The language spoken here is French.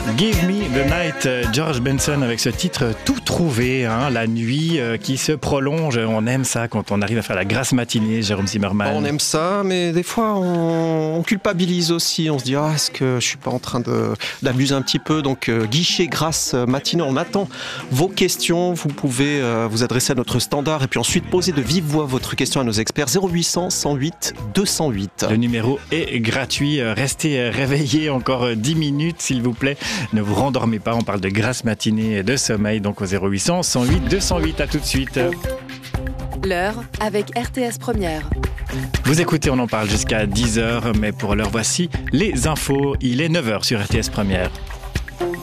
Give Me the Night, George Benson avec ce titre tout trouvé, la nuit qui se prolonge. On aime ça quand on arrive à faire la grasse matinée, Jérôme Zimmermann. On aime ça, mais des fois on culpabilise aussi. On se dit est-ce que je suis pas en train d'abuser un petit peu? Donc guichet grasse matinée, on attend vos questions. Vous pouvez vous adresser à notre standard et puis ensuite poser de vive voix votre question à nos experts. 0800 108 208. Le numéro est gratuit. Restez réveillés encore 10 minutes s'il vous plaît. Ne vous rendormez pas, on parle de grasse matinée et de sommeil, donc au 0800 108 208. À tout de suite. L'heure avec RTS Première. Vous écoutez, on en parle jusqu'à 10h, mais pour l'heure, voici les infos. Il est 9h sur RTS Première.